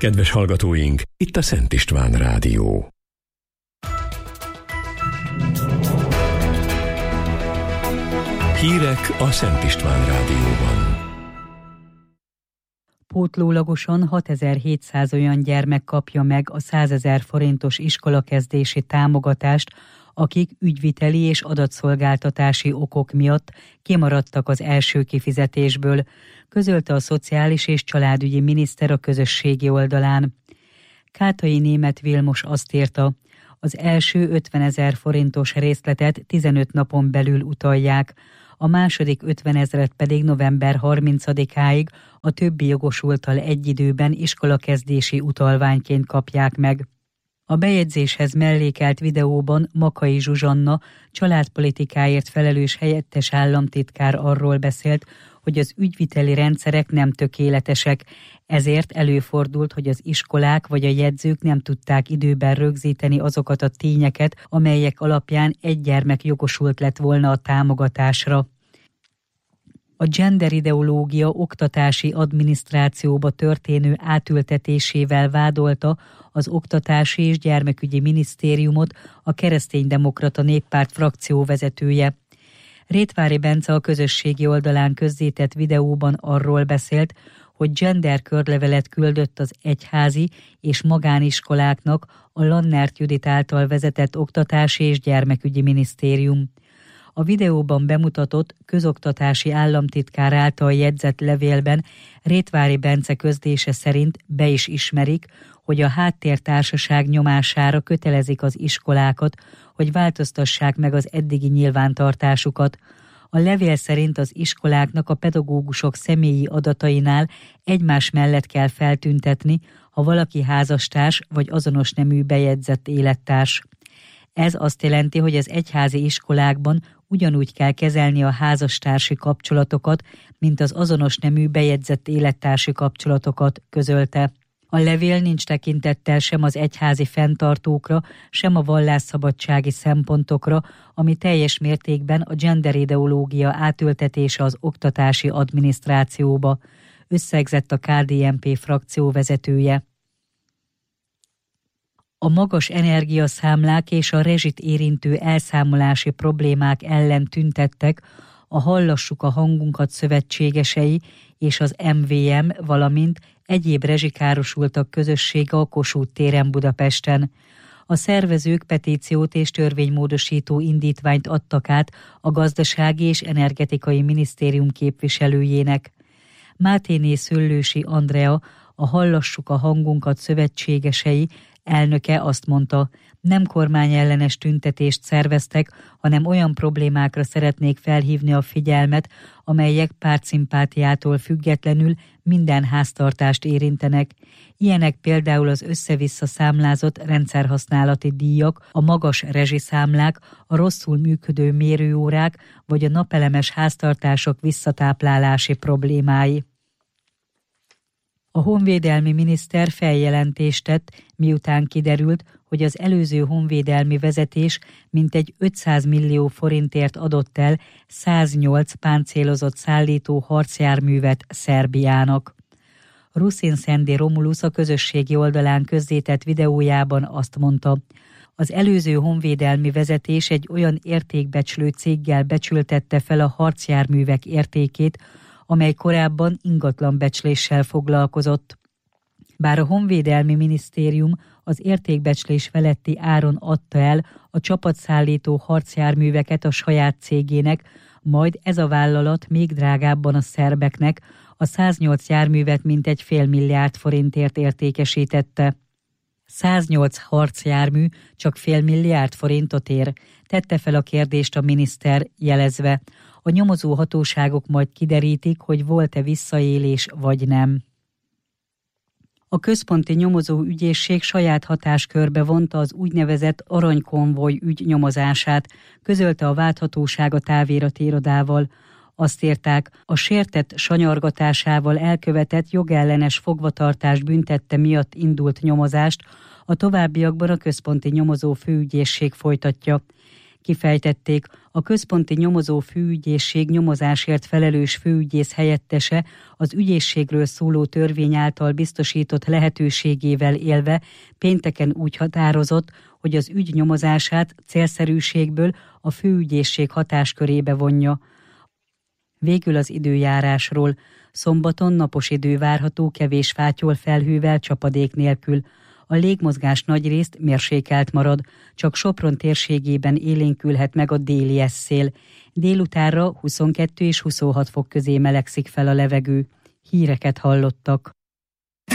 Kedves hallgatóink, itt a Szent István Rádió. Hírek a Szent István Rádióban. Pótlólagosan 6700 olyan gyermek kapja meg a 100 000 forintos iskolakezdési támogatást, akik ügyviteli és adatszolgáltatási okok miatt kimaradtak az első kifizetésből, közölte a Szociális és Családügyi Miniszter a közösségi oldalán. Kátai Németh Vilmos azt írta, az első 50 000 forintos részletet 15 napon belül utalják, a második 50 000 pedig november 30-áig a többi jogosulttal egy időben iskolakezdési utalványként kapják meg. A bejegyzéshez mellékelt videóban Makai Zsuzsanna, családpolitikáért felelős helyettes államtitkár arról beszélt, hogy az ügyviteli rendszerek nem tökéletesek, ezért előfordult, hogy az iskolák vagy a jegyzők nem tudták időben rögzíteni azokat a tényeket, amelyek alapján egy gyermek jogosult lett volna a támogatásra. A gender ideológia oktatási adminisztrációba történő átültetésével vádolta az Oktatási és Gyermekügyi Minisztériumot a Kereszténydemokrata Néppárt frakcióvezetője. Rétvári Bence a közösségi oldalán közzétett videóban arról beszélt, hogy gender körlevelet küldött az egyházi és magániskoláknak a Lannert Judit által vezetett Oktatási és Gyermekügyi Minisztérium. A videóban bemutatott közoktatási államtitkár által jegyzett levélben Rétvári Bence közlése szerint be is ismerik, hogy a háttértársaság nyomására kötelezik az iskolákat, hogy változtassák meg az eddigi nyilvántartásukat. A levél szerint az iskoláknak a pedagógusok személyi adatainál egymás mellett kell feltüntetni, ha valaki házastárs vagy azonos nemű bejegyzett élettárs. Ez azt jelenti, hogy az egyházi iskolákban ugyanúgy kell kezelni a házastársi kapcsolatokat, mint az azonos nemű bejegyzett élettársi kapcsolatokat, közölte. A levél nincs tekintettel sem az egyházi fenntartókra, sem a vallásszabadsági szempontokra, ami teljes mértékben a gender ideológia átültetése az oktatási adminisztrációba, összegzett a KDNP frakció vezetője. A magas energiaszámlák és a rezsit érintő elszámolási problémák ellen tüntettek a Hallassuk a hangunkat szövetségesei és az MVM, valamint egyéb rezsikárosultak közössége a Kossuth téren Budapesten. A szervezők petíciót és törvénymódosító indítványt adtak át a Gazdasági és Energetikai Minisztérium képviselőjének. Máténé Szöllősi Andrea, a Hallassuk a hangunkat szövetségesei elnöke azt mondta, nem kormányellenes tüntetést szerveztek, hanem olyan problémákra szeretnék felhívni a figyelmet, amelyek pártszimpátiától függetlenül minden háztartást érintenek. Ilyenek például az össze-vissza számlázott rendszerhasználati díjak, a magas rezsiszámlák, a rosszul működő mérőórák vagy a napelemes háztartások visszatáplálási problémái. A honvédelmi miniszter feljelentést tett, miután kiderült, hogy az előző honvédelmi vezetés mintegy 500 millió forintért adott el 108 páncélozott szállító harcjárművet Szerbiának. Ruszin Szendi Romulus a közösségi oldalán közzétett videójában azt mondta, az előző honvédelmi vezetés egy olyan értékbecslő céggel becsültette fel a harcjárművek értékét, amely korábban ingatlanbecsléssel foglalkozott. Bár a Honvédelmi Minisztérium az értékbecslés feletti áron adta el a csapatszállító harcjárműveket a saját cégének, majd ez a vállalat még drágábban a szerbeknek a 108 járművet mintegy $500 millió forintért értékesítette. 108 harcjármű csak $500 millió forintot ér, tette fel a kérdést a miniszter, jelezve, a nyomozó hatóságok majd kiderítik, hogy volt-e visszaélés vagy nem. A központi nyomozó ügyészség saját hatáskörbe vonta az úgynevezett aranykonvoj ügy nyomozását, közölte a válthatóság a távirati irodával. Azt írták, a sértett sanyargatásával elkövetett jogellenes fogvatartás büntette miatt indult nyomozást, a továbbiakban a központi nyomozó főügyészség folytatja. Kifejtették, a központi nyomozó főügyészség nyomozásért felelős főügyész helyettese az ügyészségről szóló törvény által biztosított lehetőségével élve pénteken úgy határozott, hogy az ügy nyomozását célszerűségből a főügyészség hatáskörébe vonja. Végül az időjárásról. Szombaton napos idő várható, kevés fátyol felhővel, csapadék nélkül. A légmozgás nagyrészt mérsékelt marad, csak Sopron térségében élénkülhet meg a déli eszél. Délutánra 22 és 26 fok közé melegszik fel a levegő. Híreket hallottak.